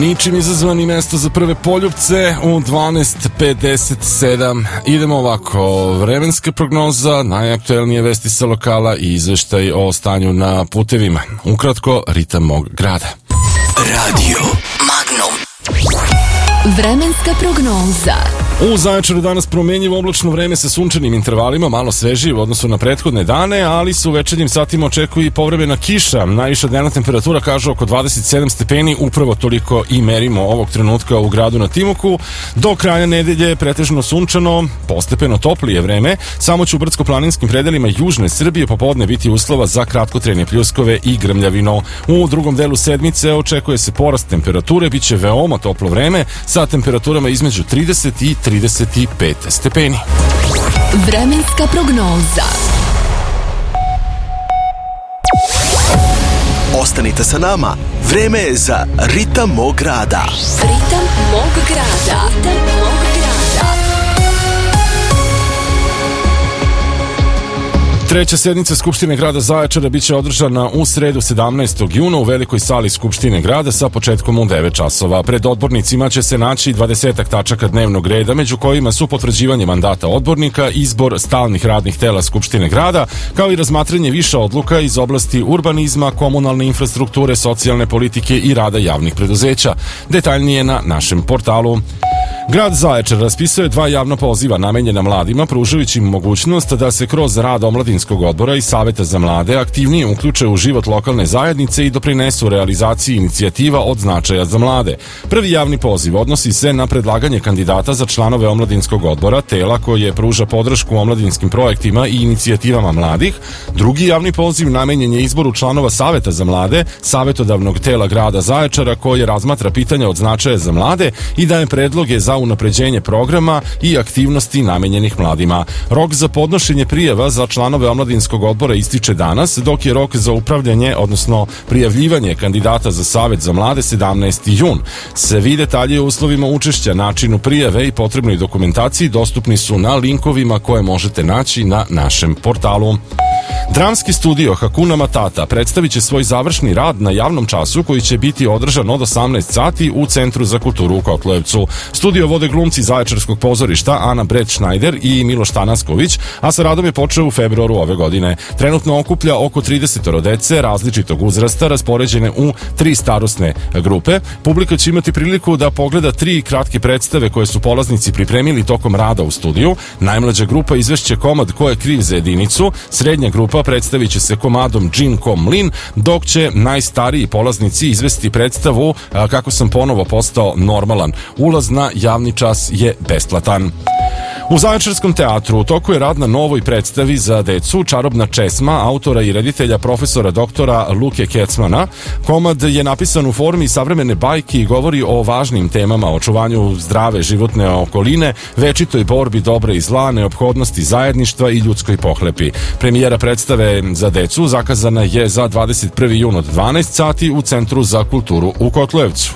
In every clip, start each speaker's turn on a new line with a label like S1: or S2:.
S1: Ničim izazvani mesto za prve poljupce u 12:57. Idemo ovako, vremenska prognoza, najaktuelnije vesti sa lokala i izveštaj o stanju na putevima. Ukratko, ritam mog grada.
S2: Radio Magnum.
S3: Vremenska prognoza.
S1: U Zaječaru danas promenjivo oblačno vreme sa sunčanim intervalima, malo svežije u odnosu na prethodne dane, ali se u večernjim satima očekuje i povremena kiša. Najviša dnevna temperatura kaže oko 27 stepeni, upravo toliko i merimo ovog trenutka u gradu na Timoku. Do kraja nedelje pretežno sunčano, postepeno toplije vreme, samo će u brdsko-planinskim predelima južne Srbije popodne biti uslova za kratkotrajne pljuskove i grmljavino. U drugom delu sedmice očekuje se porast temperature, bit će veoma toplo vreme sa temperaturama između 30 i 35 stepeni.
S3: Vremenska prognoza.
S2: Ostanite sa nama. Vreme je za Ritam mog grada.
S3: Ritam mog grada. Ritam mog grada.
S1: Treća sednica Skupštine grada Zaječara biće održana u sredu 17. juna u velikoj sali Skupštine grada sa početkom u 9 časova. Pred odbornicima će se naći 20 tačaka dnevnog reda, među kojima su potvrđivanje mandata odbornika, izbor stalnih radnih tela Skupštine grada, kao i razmatranje više odluka iz oblasti urbanizma, komunalne infrastrukture, socijalne politike i rada javnih preduzeća. Detaljnije na našem portalu. Grad Zaječar raspisuje 2 javna poziva namenjena mladima, pružajući im mogućnost da se kroz rad omladinskog odbora i saveta za mlade aktivnije uključe u život lokalne zajednice i doprinesu realizaciji inicijativa od značaja za mlade. Prvi javni poziv odnosi se na predlaganje kandidata za članove omladinskog odbora, tela koje pruža podršku omladinskim projektima i inicijativama mladih. Drugi javni poziv namenjen je izboru članova saveta za mlade, savetodavnog tela grada Zaječara koje razmatra pitanja od značaja za mlade i daje predloge za unapređenje programa i aktivnosti namenjenih mladima. Rok za podnošenje prijava za članove omladinskog odbora ističe danas, dok je rok za upravljanje, odnosno prijavljivanje kandidata za savet za mlade 17. jun. Svi detalji o uslovima učešća, načinu prijave i potrebnoj dokumentaciji dostupni su na linkovima koje možete naći na našem portalu. Dramski studio Hakuna Matata predstavit će svoj završni rad na javnom času koji će biti održan od 18 sati u Centru za kulturu u Kotlujevcu. Studio vode glumci Zaječarskog pozorišta Ana Brett-Schneider i Miloš Tanasković, a sa radom je počeo u februaru ove godine. Trenutno okuplja oko 30 dece različitog uzrasta raspoređene u 3 starosne grupe. Publika će imati priliku da pogleda 3 kratke predstave koje su polaznici pripremili tokom rada u studiju. Najmlađa grupa izvešće komad Ko je kriv za jedinicu, srednja grupa predstavit će se komadom Džin Ko Mlin, dok će najstariji polaznici izvesti predstavu Kako sam ponovo postao normalan. Ulaz na javni čas je besplatan. U Zaječarskom teatru u toku je rad na novoj predstavi za decu Čarobna česma autora i reditelja profesora doktora Luke Kecmana. Komad je napisan u formi savremene bajke i govori o važnim temama, očuvanju zdrave životne okoline, večitoj borbi dobra i zla, neophodnosti zajedništva i ljudskoj pohlepi. Premijera predstave za decu zakazana je za 21. jun od 12 sati u Centru za kulturu u Kotlujevcu.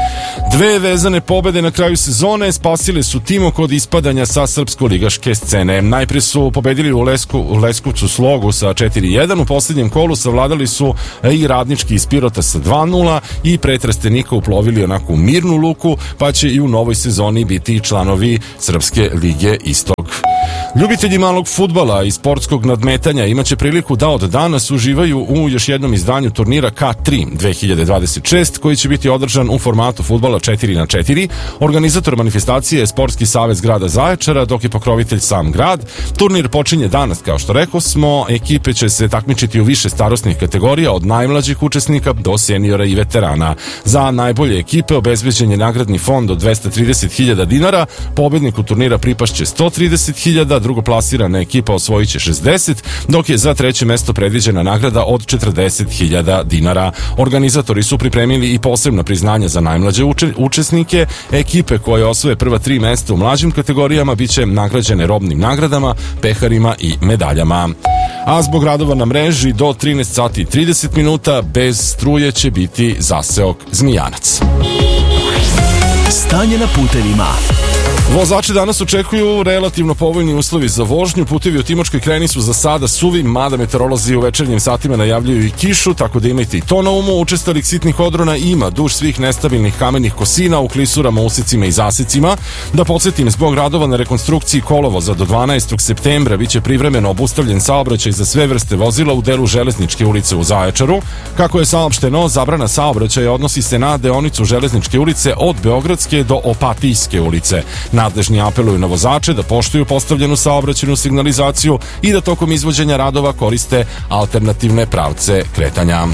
S1: 2 vezane pobede na kraju sezone spasile su Timok od ispadanja sa srpsko-ligaške scene. Najprije su pobedili u Leskovcu Slogu sa 4:1, u posljednjem kolu savladali su i Radnički iz Pirota sa 2:0 i pre Trstenika uplovili onako mirnu luku, pa će i u novoj sezoni biti članovi Srpske lige Istok. Ljubitelji malog fudbala i sportskog nadmetanja imaće priliku da od danas uživaju u još jednom izdanju turnira K3 2026 koji će biti održan u formatu fudbala 4x4. Organizator manifestacije je Sportski savez grada Zaječara, dok je pokrovitelj sam grad. Turnir počinje danas, kao što rekao smo, ekipe će se takmičiti u više starosnih kategorija od najmlađih učesnika do seniora i veterana. Za najbolje ekipe obezbeđen je nagradni fond od 230.000 dinara, pobedniku turnira pripašće 130.000, drugoplasirana ekipa osvojit će 60, dok je za treće mesto predviđena nagrada od 40.000 dinara. Organizatori su pripremili i posebna priznanja za najmlađe učesnike. Ekipe koje osvoje prva 3 mesta u mlađim kategorijama biće nagrađene robnim nagradama, peharima i medaljama. A zbog radova na mreži do 13 sati i 30 minuta bez struje će biti zaseok Zmijanac.
S2: Stanje na putevima.
S1: Vozači danas očekuju relativno povoljni uslovi za vožnju. Putevi u Timočkoj Krajini su za sada suvi, mada meteorolozi u večernjim satima najavljuju i kišu, tako da imajte i to na umu. Učestalih sitnih odrona ima duž svih nestabilnih kamenih kosina u klisurama, usicima i zasicima. Da podsjetim, zbog radova na rekonstrukciji kolovoza do 12. septembra biće privremeno obustavljen saobraćaj za sve vrste vozila u delu Železničke ulice u Zaječaru. Kako je saopšteno, zabrana saobraćaja odnosi se na deonicu Železničke ulice od Beogradske do Opatijske ulice. Nadležni apeluju na vozače da poštuju postavljenu saobraćajnu signalizaciju i da tokom izvođenja radova koriste alternativne pravce kretanja.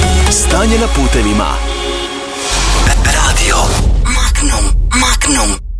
S2: Stanje na putevima. Radio Magnum.